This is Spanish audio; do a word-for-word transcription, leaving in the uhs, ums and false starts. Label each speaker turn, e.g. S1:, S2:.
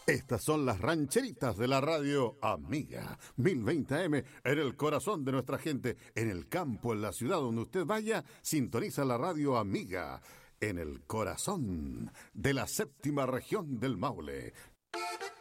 S1: Estas son las rancheritas de la radio Amiga, mil veinte A M, en el corazón de nuestra gente, en el campo, en la ciudad, donde usted vaya, sintoniza la radio Amiga, en el corazón de la séptima región del Maule.